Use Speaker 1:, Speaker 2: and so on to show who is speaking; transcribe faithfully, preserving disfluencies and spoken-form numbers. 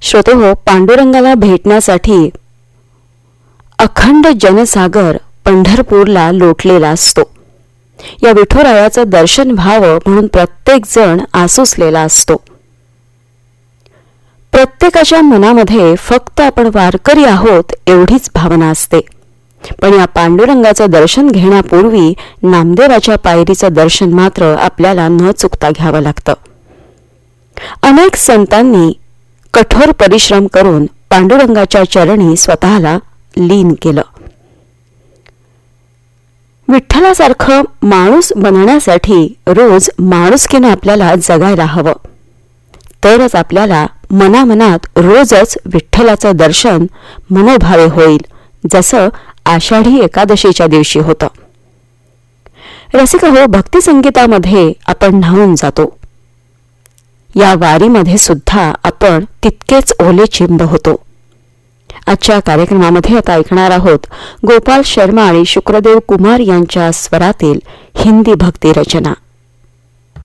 Speaker 1: श्रोतेहो, पांडुरंगाला भेटण्यासाठी अखंड जनसागर पंढरपूरला लोटलेला असतो. या विठुरायाचं दर्शन व्हावं म्हणून प्रत्येक जण आसुसलेला असतो. प्रत्येकाच्या मनामध्ये फक्त आपण वारकरी आहोत एवढीच भावना असते. पण या पांडुरंगाचं दर्शन घेण्यापूर्वी नामदेवाच्या पायरीचं दर्शन मात्र आपल्याला न चुकता घ्यावं लागतं. अनेक संतांनी कठोर परिश्रम करून पांडुरंगाच्या चरणी स्वतःला लीन केलं. विठ्ठलासारखं माणूस बनण्यासाठी रोज माणुसकीने आपल्याला जगायला हवं. तरच आपल्याला मनामनात रोजच विठ्ठलाचं दर्शन मनोभावे होईल, जसं आषाढी एकादशीच्या दिवशी होतं. रसिक हो, भक्ती संगीतामध्ये आपण न्हावून जातो. या वारीमध्ये सुद्धा आपण तितकेच ओले चिंब होतो. आजच्या कार्यक्रमामध्ये आता ऐकणार आहोत गोपाल शर्मा आणि शुक्रदेव कुमार यांच्या स्वरातील हिंदी भक्ती रचना.